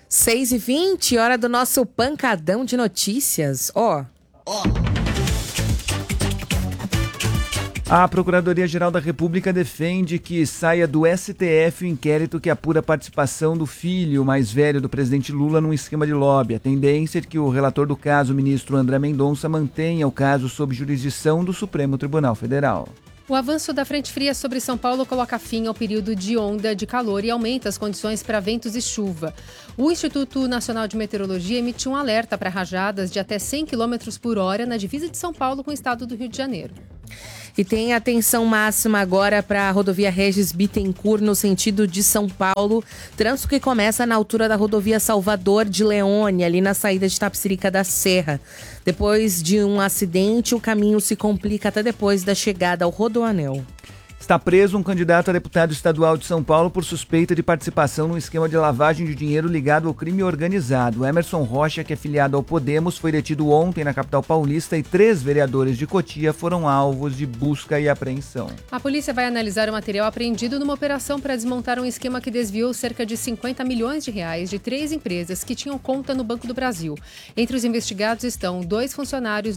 6h20, hora do nosso pancadão de notícias. A Procuradoria-Geral da República defende que saia do STF o inquérito que apura a participação do filho mais velho do presidente Lula num esquema de lobby. A tendência é que o relator do caso, o ministro André Mendonça, mantenha o caso sob jurisdição do Supremo Tribunal Federal. O avanço da frente fria sobre São Paulo coloca fim ao período de onda de calor e aumenta as condições para ventos e chuva. O Instituto Nacional de Meteorologia emitiu um alerta para rajadas de até 100 km por hora na divisa de São Paulo com o estado do Rio de Janeiro. E tem atenção máxima agora para a rodovia Regis Bittencourt no sentido de São Paulo. Trânsito que começa na altura da rodovia Salvador de Leone, ali na saída de Tapsirica da Serra. Depois de um acidente, o caminho se complica até depois da chegada ao Rodoanel. Está preso um candidato a deputado estadual de São Paulo por suspeita de participação num esquema de lavagem de dinheiro ligado ao crime organizado. Emerson Rocha, que é filiado ao Podemos, foi detido ontem na capital paulista e 3 vereadores de Cotia foram alvos de busca e apreensão. A polícia vai analisar o material apreendido numa operação para desmontar um esquema que desviou cerca de 50 milhões de reais de 3 empresas que tinham conta no Banco do Brasil. Entre os investigados estão 2 funcionários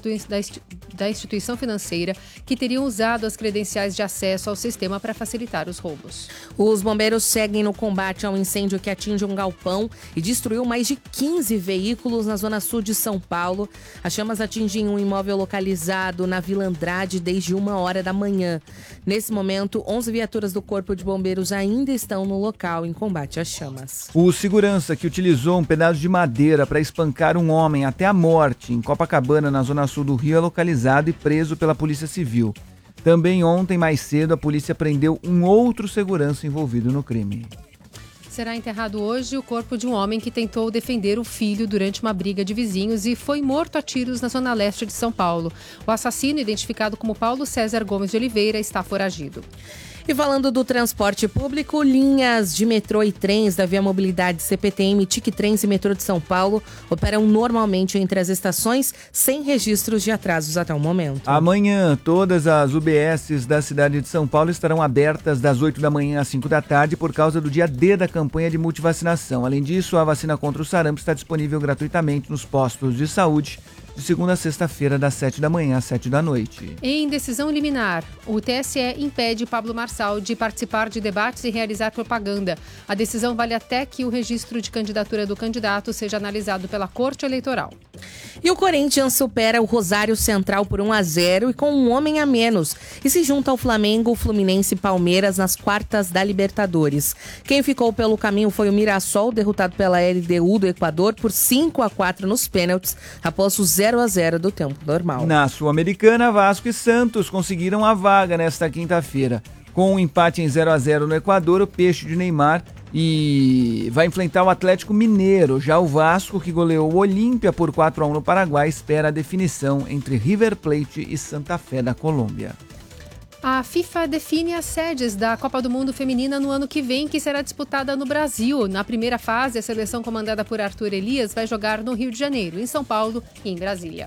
da instituição financeira que teriam usado as credenciais de acesso ao sistema para facilitar os roubos. Os bombeiros seguem no combate ao incêndio que atinge um galpão e destruiu mais de 15 veículos na zona sul de São Paulo. As chamas atingem um imóvel localizado na Vila Andrade desde 1h da manhã. Nesse momento, 11 viaturas do Corpo de Bombeiros ainda estão no local em combate às chamas. O segurança que utilizou um pedaço de madeira para espancar um homem até a morte em Copacabana, na zona sul do Rio, é localizado e preso pela Polícia Civil. Também ontem, mais cedo, a polícia prendeu um outro segurança envolvido no crime. Será enterrado hoje o corpo de um homem que tentou defender o filho durante uma briga de vizinhos e foi morto a tiros na zona leste de São Paulo. O assassino, identificado como Paulo César Gomes de Oliveira, está foragido. E falando do transporte público, linhas de metrô e trens da Via Mobilidade CPTM, TIC-Trens e Metrô de São Paulo operam normalmente entre as estações, sem registros de atrasos até o momento. Amanhã, todas as UBSs da cidade de São Paulo estarão abertas das 8 da manhã às 5 da tarde por causa do dia D da campanha de multivacinação. Além disso, a vacina contra o sarampo está disponível gratuitamente nos postos de saúde de segunda a sexta-feira, das 7 da manhã às 7 da noite. Em decisão liminar, o TSE impede Pablo Marçal de participar de debates e realizar propaganda. A decisão vale até que o registro de candidatura do candidato seja analisado pela Corte Eleitoral. E o Corinthians supera o Rosário Central por 1-0 e com um homem a menos. E se junta ao Flamengo, Fluminense e Palmeiras nas quartas da Libertadores. Quem ficou pelo caminho foi o Mirassol, derrotado pela LDU do Equador por 5-4 nos pênaltis, após o 0-0 do tempo normal. Na Sul-Americana, Vasco e Santos conseguiram a vaga nesta quinta-feira. Com um empate em 0-0 no Equador, o Peixe de Neymar e vai enfrentar o Atlético Mineiro. Já o Vasco, que goleou o Olímpia por 4-1 no Paraguai, espera a definição entre River Plate e Santa Fé da Colômbia. A FIFA define as sedes da Copa do Mundo Feminina no ano que vem, que será disputada no Brasil. Na primeira fase, a seleção comandada por Arthur Elias vai jogar no Rio de Janeiro, em São Paulo e em Brasília.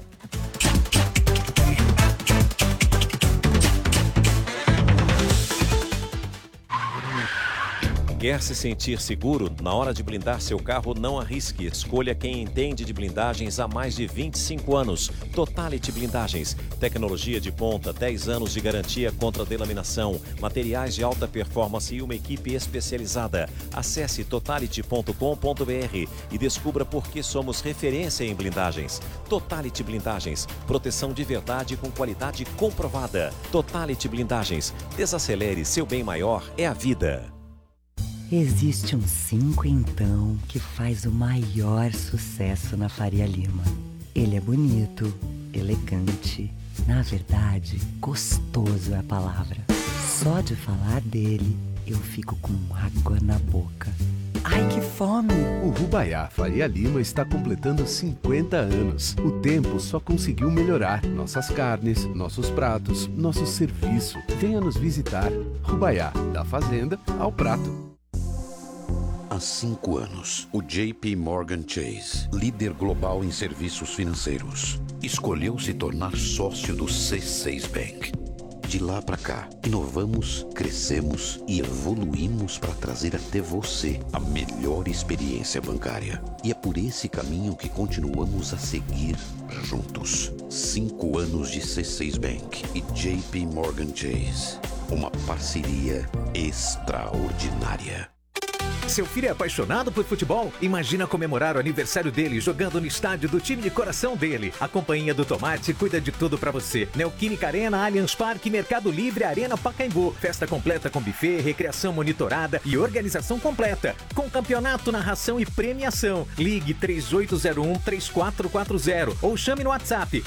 Quer se sentir seguro? Na hora de blindar seu carro, não arrisque. Escolha quem entende de blindagens há mais de 25 anos. Totality Blindagens. Tecnologia de ponta, 10 anos de garantia contra delaminação, materiais de alta performance e uma equipe especializada. Acesse totality.com.br e descubra por que somos referência em blindagens. Totality Blindagens. Proteção de verdade com qualidade comprovada. Totality Blindagens. Desacelere, seu bem maior é a vida. Existe um 5 então que faz o maior sucesso na Faria Lima. Ele é bonito, elegante, na verdade, gostoso é a palavra. Só de falar dele, eu fico com água na boca. Ai, que fome! O Rubaiá Faria Lima está completando 50 anos. O tempo só conseguiu melhorar nossas carnes, nossos pratos, nosso serviço. Venha nos visitar. Rubaiá, da fazenda ao prato. Há 5 anos, o JP Morgan Chase, líder global em serviços financeiros, escolheu se tornar sócio do C6 Bank. De lá para cá, inovamos, crescemos e evoluímos para trazer até você a melhor experiência bancária. E é por esse caminho que continuamos a seguir juntos. 5 anos de C6 Bank e JP Morgan Chase. Uma parceria extraordinária. Seu filho é apaixonado por futebol? Imagina comemorar o aniversário dele jogando no estádio do time de coração dele. A Companhia do Tomate cuida de tudo pra você. Neoquímica Arena, Allianz Parque, Mercado Livre, Arena Pacaembu. Festa completa com buffet, recreação monitorada e organização completa. Com campeonato, narração e premiação. Ligue 3801-3440 ou chame no WhatsApp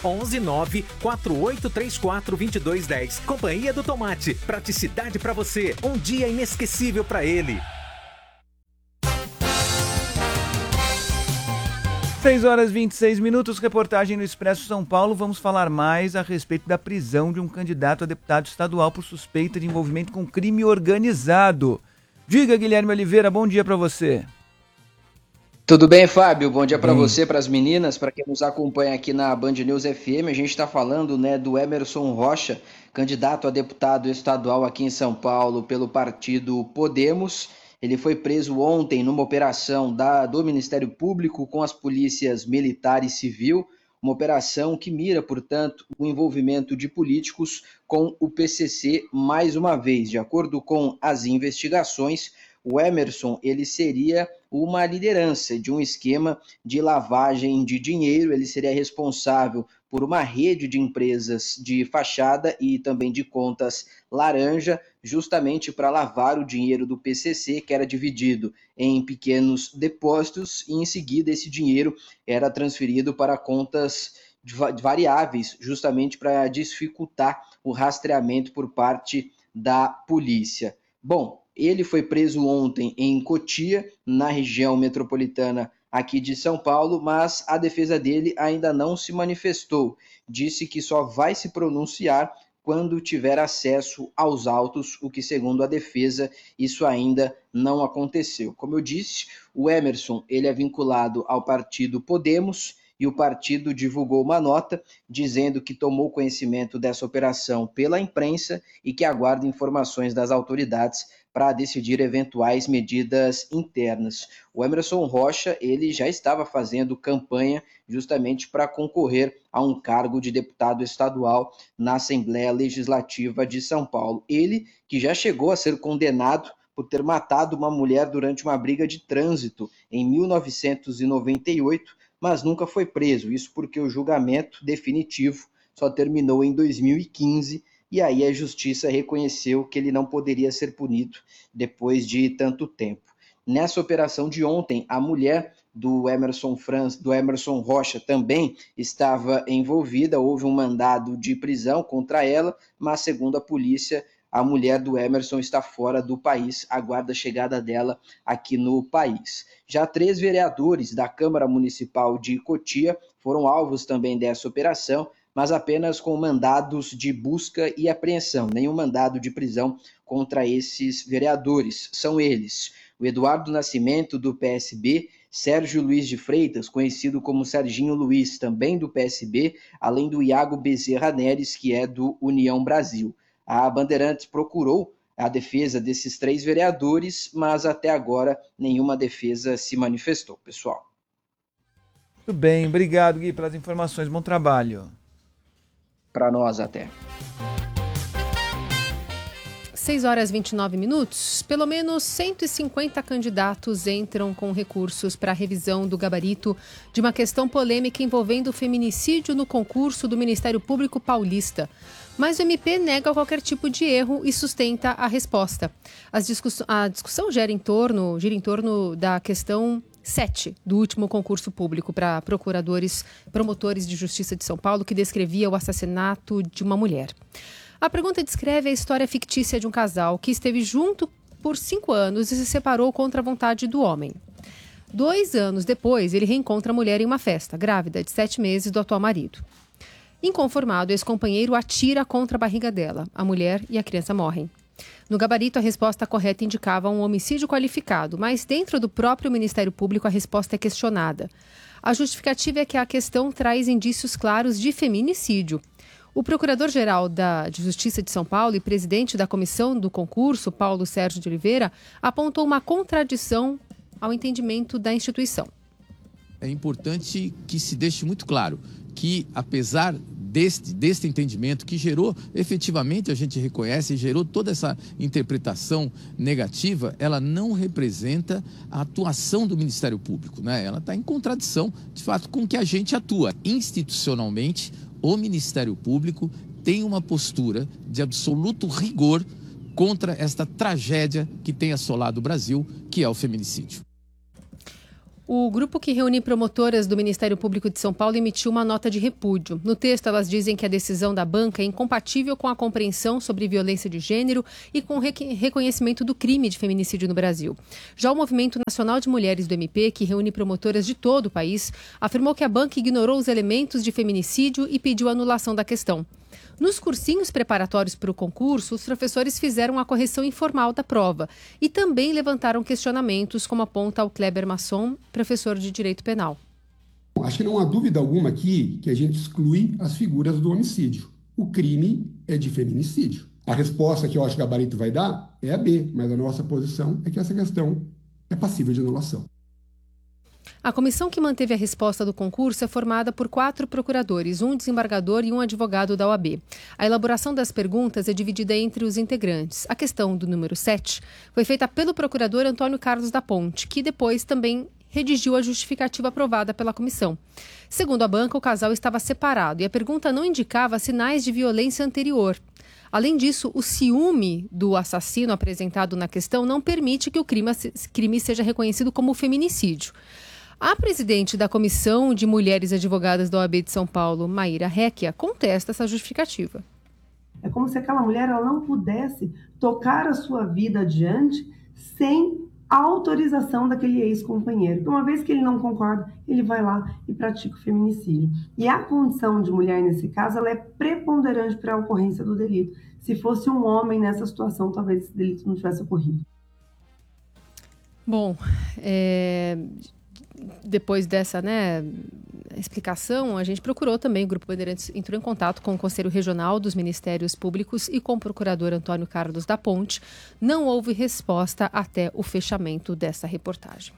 119-4834-2210. Companhia do Tomate. Praticidade pra você. Um dia inesquecível pra ele. 6h26, reportagem no Expresso São Paulo. Vamos falar mais a respeito da prisão de um candidato a deputado estadual por suspeita de envolvimento com crime organizado. Diga, Guilherme Oliveira, bom dia para você. Tudo bem, Fábio? Bom dia para você, para as meninas, para quem nos acompanha aqui na Band News FM. A gente está falando, do Emerson Rocha, candidato a deputado estadual aqui em São Paulo pelo partido Podemos. Ele foi preso ontem numa operação do Ministério Público com as polícias militar e civil, uma operação que mira, portanto, o envolvimento de políticos com o PCC mais uma vez. De acordo com as investigações, o Emerson ele seria uma liderança de um esquema de lavagem de dinheiro, ele seria responsável por uma rede de empresas de fachada e também de contas laranja, justamente para lavar o dinheiro do PCC, que era dividido em pequenos depósitos, e em seguida esse dinheiro era transferido para contas variáveis, justamente para dificultar o rastreamento por parte da polícia. Bom, ele foi preso ontem em Cotia, na região metropolitana aqui de São Paulo, mas a defesa dele ainda não se manifestou. Disse que só vai se pronunciar quando tiver acesso aos autos, o que, segundo a defesa, isso ainda não aconteceu. Como eu disse, o Emerson ele é vinculado ao partido Podemos, e o partido divulgou uma nota dizendo que tomou conhecimento dessa operação pela imprensa e que aguarda informações das autoridades para decidir eventuais medidas internas. O Emerson Rocha ele já estava fazendo campanha justamente para concorrer a um cargo de deputado estadual na Assembleia Legislativa de São Paulo. Ele que já chegou a ser condenado por ter matado uma mulher durante uma briga de trânsito em 1998, mas nunca foi preso. Isso porque o julgamento definitivo só terminou em 2015, e aí a justiça reconheceu que ele não poderia ser punido depois de tanto tempo. Nessa operação de ontem, a mulher do Emerson Rocha também estava envolvida, houve um mandado de prisão contra ela, mas segundo a polícia, a mulher do Emerson está fora do país, aguarda a chegada dela aqui no país. Já 3 vereadores da Câmara Municipal de Cotia foram alvos também dessa operação, mas apenas com mandados de busca e apreensão, nenhum mandado de prisão contra esses vereadores. São eles: o Eduardo Nascimento, do PSB, Sérgio Luiz de Freitas, conhecido como Serginho Luiz, também do PSB, além do Iago Bezerra Neres, que é do União Brasil. A Bandeirantes procurou a defesa desses 3 vereadores, mas até agora nenhuma defesa se manifestou, pessoal. Muito bem, obrigado, Gui, pelas informações. Bom trabalho. Para nós até. 6h29. Pelo menos 150 candidatos entram com recursos para a revisão do gabarito de uma questão polêmica envolvendo feminicídio no concurso do Ministério Público Paulista. Mas o MP nega qualquer tipo de erro e sustenta a resposta. A discussão gira em torno da questão 7 do último concurso público para promotores de justiça de São Paulo, que descrevia o assassinato de uma mulher. A pergunta descreve a história fictícia de um casal que esteve junto por 5 anos e se separou contra a vontade do homem. 2 anos depois, ele reencontra a mulher em uma festa, grávida de 7 meses do atual marido. Inconformado, o ex-companheiro atira contra a barriga dela. A mulher e a criança morrem. No gabarito, a resposta correta indicava um homicídio qualificado, mas dentro do próprio Ministério Público a resposta é questionada. A justificativa é que a questão traz indícios claros de feminicídio. O Procurador-Geral de Justiça de São Paulo e presidente da comissão do concurso, Paulo Sérgio de Oliveira, apontou uma contradição ao entendimento da instituição. É importante que se deixe muito claro que, apesar deste entendimento que gerou, efetivamente, a gente reconhece, gerou toda essa interpretação negativa, ela não representa a atuação do Ministério Público, né? Ela está em contradição, de fato, com o que a gente atua. Institucionalmente, o Ministério Público tem uma postura de absoluto rigor contra esta tragédia que tem assolado o Brasil, que é o feminicídio. O grupo que reúne promotoras do Ministério Público de São Paulo emitiu uma nota de repúdio. No texto, elas dizem que a decisão da banca é incompatível com a compreensão sobre violência de gênero e com o reconhecimento do crime de feminicídio no Brasil. Já o Movimento Nacional de Mulheres do MP, que reúne promotoras de todo o país, afirmou que a banca ignorou os elementos de feminicídio e pediu a anulação da questão. Nos cursinhos preparatórios para o concurso, os professores fizeram a correção informal da prova e também levantaram questionamentos, como aponta o Kleber Masson, professor de Direito Penal. Acho que não há dúvida alguma aqui que a gente exclui as figuras do homicídio. O crime é de feminicídio. A resposta que eu acho que o gabarito vai dar é a B, mas a nossa posição é que essa questão é passível de anulação. A comissão que manteve a resposta do concurso é formada por 4 procuradores, um desembargador e um advogado da OAB. A elaboração das perguntas é dividida entre os integrantes. A questão do número 7 foi feita pelo procurador Antônio Carlos da Ponte, que depois também redigiu a justificativa aprovada pela comissão. Segundo a banca, o casal estava separado e a pergunta não indicava sinais de violência anterior. Além disso, o ciúme do assassino apresentado na questão não permite que o crime seja reconhecido como feminicídio. A presidente da Comissão de Mulheres Advogadas da OAB de São Paulo, Maíra Recchia, contesta essa justificativa. É como se aquela mulher ela não pudesse tocar a sua vida adiante sem a autorização daquele ex-companheiro. Uma vez que ele não concorda, ele vai lá e pratica o feminicídio. E a condição de mulher, nesse caso, ela é preponderante para a ocorrência do delito. Se fosse um homem nessa situação, talvez esse delito não tivesse ocorrido. Bom, depois dessa explicação, a gente procurou também, o Grupo Bandeirantes entrou em contato com o Conselho Regional dos Ministérios Públicos e com o procurador Antônio Carlos da Ponte. Não houve resposta até o fechamento dessa reportagem.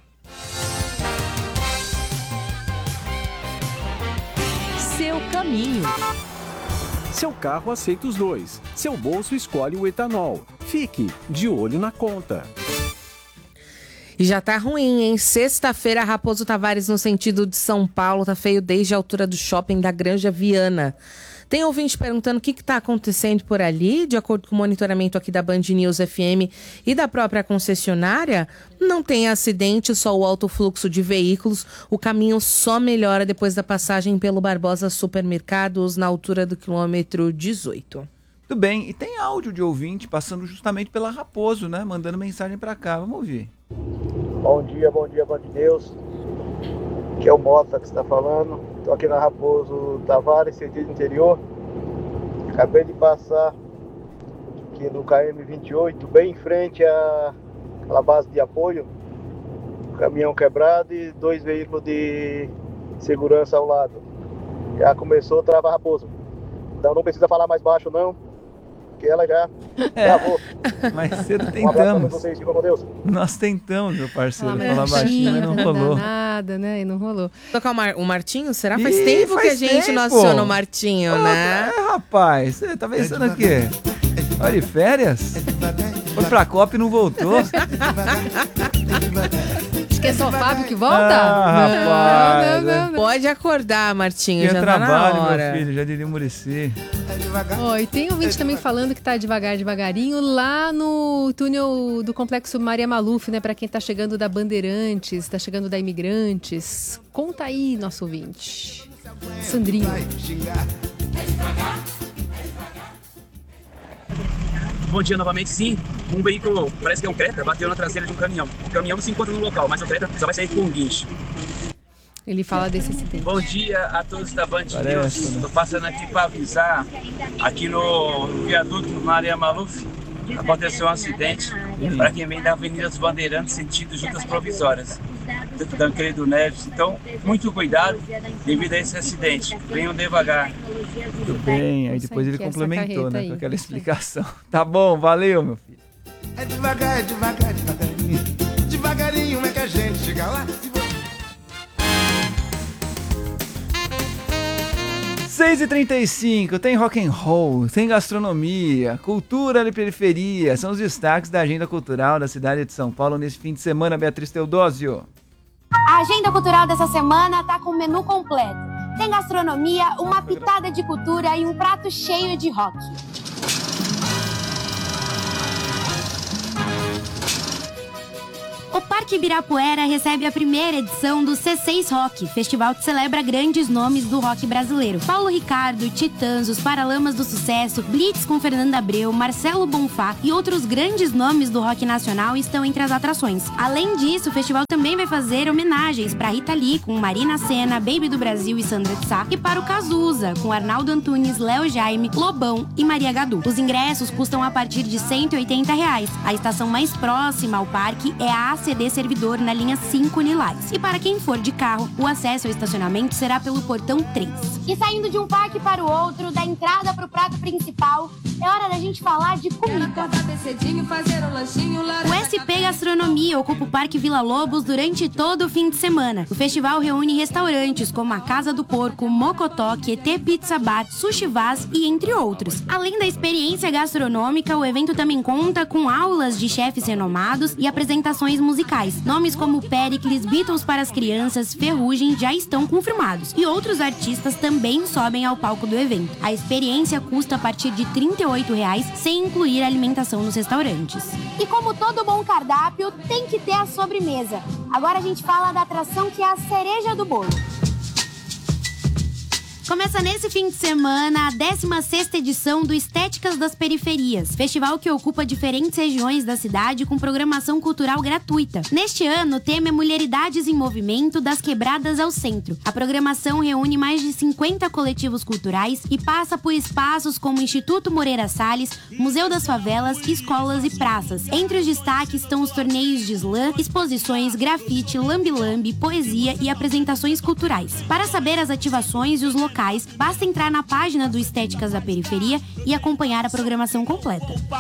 Seu caminho. Seu carro aceita os dois. Seu bolso escolhe o etanol. Fique de olho na conta. E já tá ruim, hein? Sexta-feira, Raposo Tavares, no sentido de São Paulo, tá feio desde a altura do shopping da Granja Viana. Tem ouvinte perguntando o que tá acontecendo por ali. De acordo com o monitoramento aqui da Band News FM e da própria concessionária, não tem acidente, só o alto fluxo de veículos. O caminho só melhora depois da passagem pelo Barbosa Supermercados, na altura do quilômetro 18. Tudo bem, e tem áudio de ouvinte passando justamente pela Raposo, né? Mandando mensagem para cá, vamos ouvir. Bom dia, Band News. Aqui é o Mota que está falando. Estou aqui na Raposo Tavares, sentido interior. Acabei de passar aqui no KM28, bem em frente àquela base de apoio. Caminhão quebrado e 2 veículos de segurança ao lado. Já começou a travar Raposo. Então não precisa falar mais baixo não, que ela já gravou. Mais cedo tentamos. Um abraço pra vocês, fica com Deus. Nós tentamos, meu parceiro, falar baixinho, mas não rolou. Nada, né? E não rolou. Tocar o Martinho, será? Faz tempo que a gente não aciona o Martinho, né? Rapaz, você tá pensando o quê? Olha, de férias? Foi pra Copa e não voltou. Acho que é só o Fábio que volta? Rapaz. Não. Pode acordar, Martinho, Tem já trabalho, tá na hora. meu filho, já diria Muricy. E tem ouvinte também falando que tá devagarinho lá no túnel do Complexo Maria Maluf, né? Pra quem tá chegando da Bandeirantes, tá chegando da Imigrantes. Conta aí, nosso ouvinte. Sandrinho. Bom dia novamente, sim. Um veículo, parece que é um Creta, bateu na traseira de um caminhão. O caminhão não se encontra no local, mas o Creta só vai sair com um guincho. Ele fala desse acidente. Bom dia a todos da Band News. Estou passando aqui para avisar, aqui no viaduto Maria Maluf, aconteceu um acidente para quem vem da Avenida dos Bandeirantes, sentido Juntas Provisórias. Tancredo Neves. Então, muito cuidado devido a esse acidente. Venham devagar. Muito bem, aí depois ele complementou, né, com aquela explicação. Tá bom, valeu, meu filho. É devagar, devagarinho. Devagarinho é que a gente chega lá. 6h35, tem rock and roll, tem gastronomia, cultura e periferia, são os destaques da agenda cultural da cidade de São Paulo nesse fim de semana, Beatriz Teodósio. A agenda cultural dessa semana tá com o menu completo. Tem gastronomia, uma pitada de cultura e um prato cheio de rock. O Parque Ibirapuera recebe a primeira edição do C6 Rock, festival que celebra grandes nomes do rock brasileiro. Paulo Ricardo, Titãs, os Paralamas do Sucesso, Blitz com Fernanda Abreu, Marcelo Bonfá e outros grandes nomes do rock nacional estão entre as atrações. Além disso, o festival também vai fazer homenagens para Rita Lee, com Marina Sena, Baby do Brasil e Sandra de Sá, e para o Cazuza, com Arnaldo Antunes, Léo Jaime, Lobão e Maria Gadu. Os ingressos custam a partir de R$ 180. A estação mais próxima ao parque é a ACD Servidor, na linha 5 Nilares. E para quem for de carro, o acesso ao estacionamento será pelo portão 3. E saindo de um parque para o outro, da entrada para o prato principal, é hora da gente falar de comida. O SP Gastronomia ocupa o Parque Vila Lobos durante todo o fim de semana. O festival reúne restaurantes como a Casa do Porco, Mocotó, QT Pizza Bar, Sushi Vaz e entre outros. Além da experiência gastronômica, o evento também conta com aulas de chefes renomados e apresentações musicais. Nomes como Péricles, Beatles para as Crianças, Ferrugem já estão confirmados. E outros artistas também sobem ao palco do evento. A experiência custa a partir de R$ 38,00, sem incluir a alimentação nos restaurantes. E como todo bom cardápio, tem que ter a sobremesa. Agora a gente fala da atração que é a cereja do bolo. Começa nesse fim de semana a 16ª edição do Estéticas das Periferias, festival que ocupa diferentes regiões da cidade com programação cultural gratuita. Neste ano, o tema é Mulheridades em Movimento, das Quebradas ao Centro. A programação reúne mais de 50 coletivos culturais e passa por espaços como Instituto Moreira Salles, Museu das Favelas, escolas e praças. Entre os destaques estão os torneios de slam, exposições, grafite, lambi-lambi, poesia e apresentações culturais. Para saber as ativações e os locais, basta entrar na página do Estéticas da Periferia e acompanhar a programação completa.